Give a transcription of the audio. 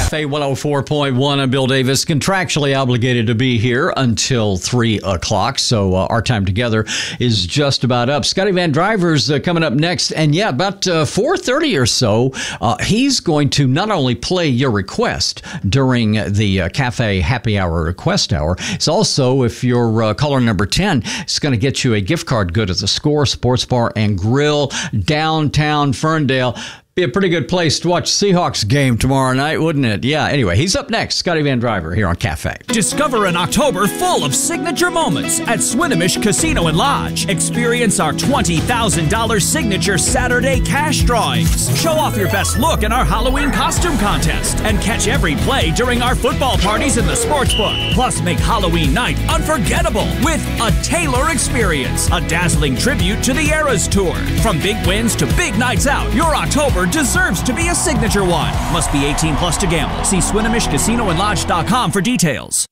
Cafe 104.1. I'm Bill Davis, contractually obligated to be here until 3 o'clock. So our time together is just about up. Scotty Van Driver's coming up next. And yeah, about 4:30 or so, he's going to not only play your request during the Cafe Happy Hour request hour, it's also, if you're caller number 10, it's going to get you a gift card good at the Score Sports Bar and Grill, downtown Ferndale. Be a pretty good place to watch Seahawks game tomorrow night, wouldn't it? Yeah, anyway, he's up next. Scotty Van Driver here on Cafe. Discover an October full of signature moments at Swinomish Casino and Lodge. Experience our $20,000 signature Saturday cash drawings. Show off your best look in our Halloween costume contest. And catch every play during our football parties in the sportsbook. Plus, make Halloween night unforgettable with a Taylor experience. A dazzling tribute to the Eras Tour. From big wins to big nights out, your October deserves to be a signature one. Must be 18 plus to gamble. See SwinomishCasinoandLodge.com for details.